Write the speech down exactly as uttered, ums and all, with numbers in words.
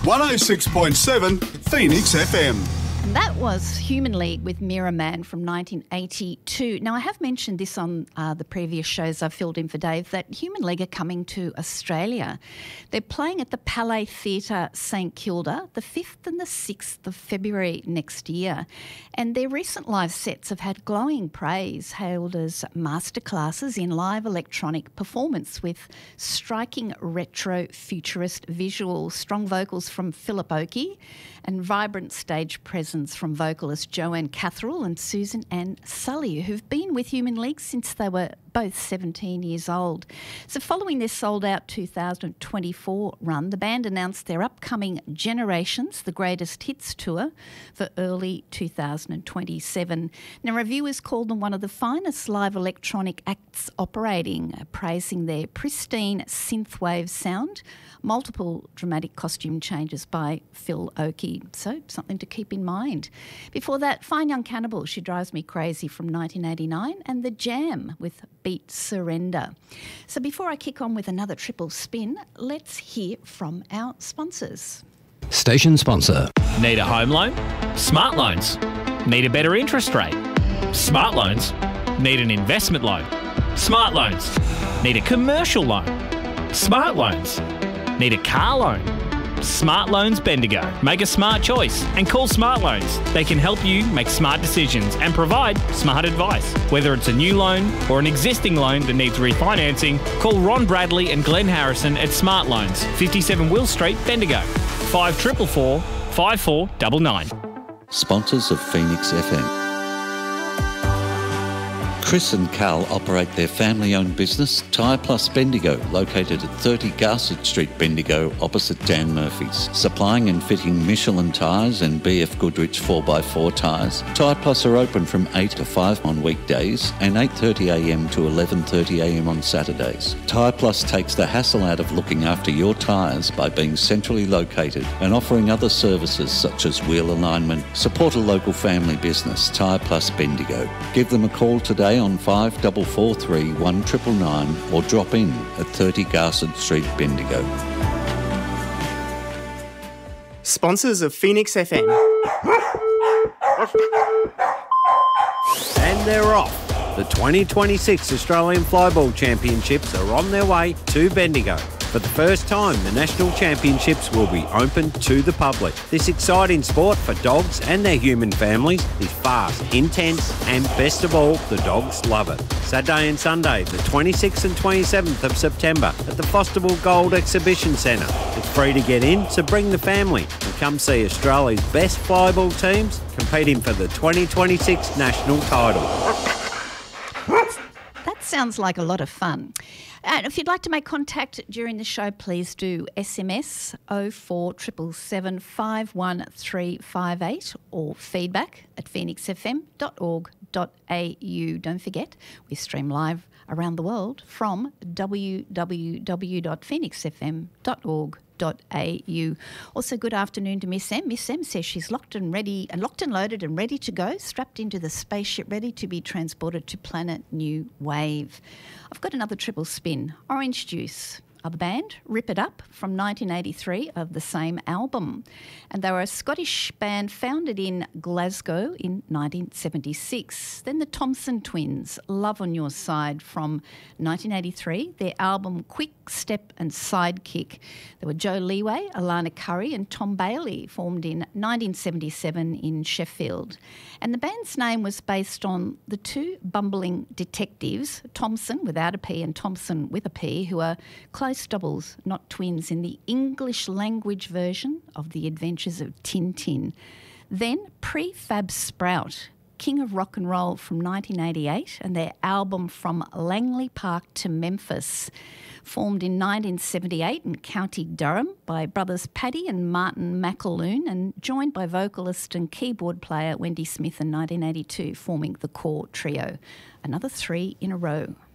one oh six point seven Phoenix F M. And that was Human League with Mirror Man from nineteen eighty-two. Now, I have mentioned this on uh, the previous shows I've filled in for Dave, that Human League are coming to Australia. They're playing at the Palais Theatre St Kilda the fifth and the sixth of February next year. And their recent live sets have had glowing praise, hailed as masterclasses in live electronic performance with striking retro futurist visuals, strong vocals from Philip Oakey and vibrant stage presence from vocalist Joanne Catherall and Susan Ann Sully, who've been with Human League since they were both seventeen years old. So following their sold-out two thousand twenty-four run, the band announced their upcoming Generations, the Greatest Hits tour for early two thousand twenty-seven. Now, reviewers called them one of the finest live electronic acts operating, praising their pristine synthwave sound, multiple dramatic costume changes by Phil Oakey. So something to keep in mind. Before that, Fine Young Cannibal, She Drives Me Crazy from nineteen eighty-nine, and The Jam with Beat Surrender. So before I kick on with another triple spin, let's hear from our sponsors. Station sponsor. Need a home loan? Smart Loans. Need a better interest rate? Smart Loans. Need an investment loan? Smart Loans. Need a commercial loan? Smart Loans. Need a car loan? Smart Loans Bendigo. Make a smart choice and call Smart Loans. They can help you make smart decisions and provide smart advice. Whether it's a new loan or an existing loan that needs refinancing, call Ron Bradley and Glenn Harrison at Smart Loans, fifty-seven Will Street, Bendigo. five four four four, five four nine nine. Sponsors of Phoenix F M. Chris and Carl operate their family-owned business, Tyre Plus Bendigo, located at thirty Garsett Street, Bendigo, opposite Dan Murphy's. Supplying and fitting Michelin tyres and B F Goodrich four by four tyres, Tyre Plus are open from eight to five on weekdays and eight thirty a m to eleven thirty a m on Saturdays. Tyre Plus takes the hassle out of looking after your tyres by being centrally located and offering other services such as wheel alignment. Support a local family business, Tyre Plus Bendigo. Give them a call today on five four four three, one nine nine nine or drop in at thirty Garsett Street, Bendigo. Sponsors of Phoenix F M. And they're off. The twenty twenty-six Australian Flyball Championships are on their way to Bendigo. For the first time, the National Championships will be open to the public. This exciting sport for dogs and their human families is fast, intense, and best of all, the dogs love it. Saturday and Sunday, the twenty-sixth and twenty-seventh of September at the Fosterville Gold Exhibition Centre. It's free to get in, so bring the family and come see Australia's best flyball teams competing for the twenty twenty-six national title. That sounds like a lot of fun. And if you'd like to make contact during the show, please do S M S oh four seven seven seven, five one three five eight or feedback at phoenix f m dot org dot a u. Don't forget, we stream live around the world from w w w dot phoenix f m dot org dot a u. Also, good afternoon to Miss M. Miss M says she's locked and ready, and locked and loaded and ready to go, strapped into the spaceship, ready to be transported to planet New Wave. I've got another triple spin. Orange Juice are the band, Rip It Up, from nineteen eighty-three of the same album. And they were a Scottish band founded in Glasgow in nineteen seventy-six. Then the Thompson Twins, Love on Your Side, from nineteen eighty-three, their album Quick Step and Sidekick. There were Joe Leeway, Alana Curry and Tom Bailey, formed in nineteen seventy-seven in Sheffield. And the band's name was based on the two bumbling detectives, Thompson without a P and Thompson with a P, who are close doubles, not twins, in the English language version of The Adventures of Tintin. Then Prefab Sprout, King of Rock and Roll, from nineteen eighty-eight, and their album From Langley Park to Memphis, formed in nineteen seventy-eight in County Durham by brothers Paddy and Martin McAloon, and joined by vocalist and keyboard player Wendy Smith in nineteen eighty-two, forming the Core Trio. Another three in a row.